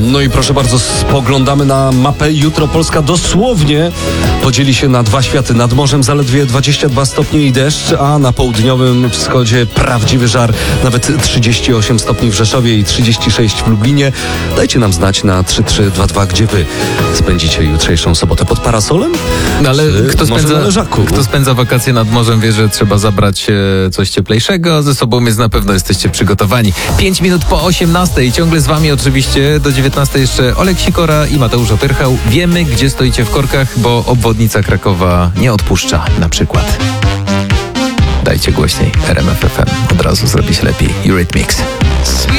No i proszę bardzo, spoglądamy na mapę. Jutro Polska dosłownie podzieli się na dwa światy. Nad morzem zaledwie 22 stopnie i deszcz, a na południowym wschodzie prawdziwy żar. Nawet 38 stopni w Rzeszowie i 36 w Lublinie. Dajcie nam znać na 3322, gdzie wy spędzicie jutrzejszą sobotę. Pod parasolem? No ale kto Kto spędza wakacje nad morzem, wie, że trzeba zabrać coś cieplejszego, a ze sobą jest na pewno jesteście przygotowani. 5 minut po 18. Ciągle z wami oczywiście do 19 jeszcze Olek Sikora i Mateusz Opyrchał. Wiemy, gdzie stoicie w korkach, bo obwodnica Krakowa nie odpuszcza na przykład. Dajcie głośniej RMF FM. Od razu zrobi się lepiej. Eurythmics.